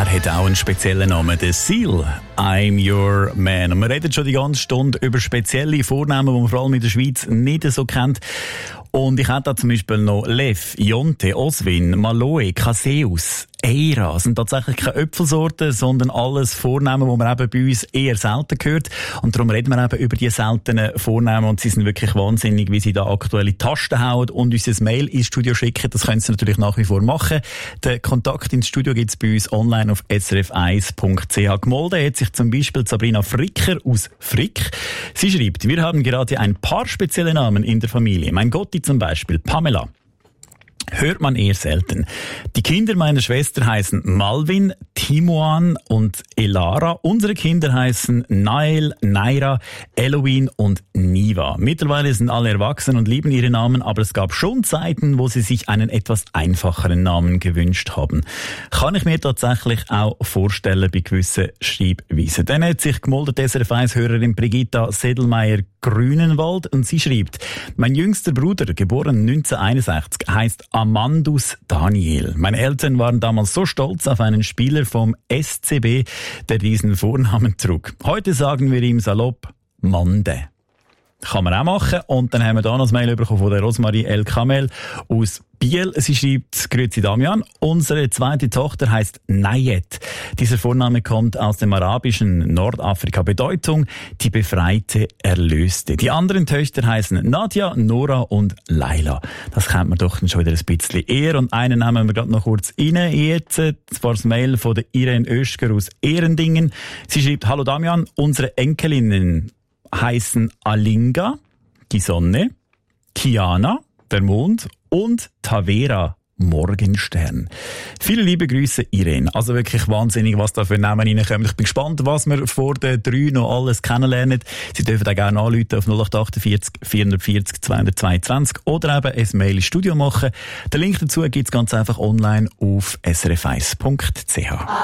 Er hat auch einen speziellen Namen, der Seal. I'm your man. Und wir reden schon die ganze Stunde über spezielle Vornamen, die man vor allem in der Schweiz nicht so kennt. Und ich habe da zum Beispiel noch Lev, Jonte, Oswin, Maloe, Caseus, Eira. Das sind tatsächlich keine Äpfelsorten, sondern alles Vornamen, die man eben bei uns eher selten hört. Und darum reden wir eben über die seltenen Vornamen. Und sie sind wirklich wahnsinnig, wie sie da aktuelle Tasten hauen und uns ein Mail ins Studio schicken. Das können sie natürlich nach wie vor machen. Den Kontakt ins Studio gibt es bei uns online auf srf1.ch. Gemolden hat sich zum Beispiel Sabrina Fricker aus Frick. Sie schreibt, wir haben gerade ein paar spezielle Namen in der Familie. Mein Gotti zum Beispiel, Pamela. Hört man eher selten. Die Kinder meiner Schwester heißen Malvin, Timoan und Elara. Unsere Kinder heißen Nael, Naira, Eloin und Niva. Mittlerweile sind alle erwachsen und lieben ihre Namen, aber es gab schon Zeiten, wo sie sich einen etwas einfacheren Namen gewünscht haben. Kann ich mir tatsächlich auch vorstellen bei gewissen Schreibweisen. Dann hat sich gemoldet SRF1-Hörerin Brigitta Sedelmeier-Grünenwald und sie schreibt, mein jüngster Bruder, geboren 1961, heißt Amandus Daniel. Meine Eltern waren damals so stolz auf einen Spieler vom SCB, der diesen Vornamen trug. Heute sagen wir ihm salopp Mande. Kann man auch machen. Und dann haben wir da noch ein Mail bekommen von der Rosmarie El Kamel aus Biel. Sie schreibt, grüezi Damian, unsere zweite Tochter heißt Nayet. Dieser Vorname kommt aus dem arabischen Nordafrika. Bedeutung, die Befreite, Erlöste. Die anderen Töchter heißen Nadja, Nora und Laila. Das kennt man doch schon wieder ein bisschen eher. Und einen nehmen wir gerade noch kurz rein. Jetzt war das Mail von der Irene Oeschger aus Ehrendingen. Sie schreibt, hallo Damian, unsere Enkelinnen heißen Alinga, die Sonne, Kiana, der Mond und Tavera, Morgenstern. Viele liebe Grüße, Irene. Also wirklich wahnsinnig, was da für Namen reinkommen. Ich bin gespannt, was wir vor den 3 noch alles kennenlernen. Sie dürfen auch gerne anrufen auf 0848 440 222 oder eben ein Mail ins Studio machen. Den Link dazu gibt es ganz einfach online auf srf1.ch.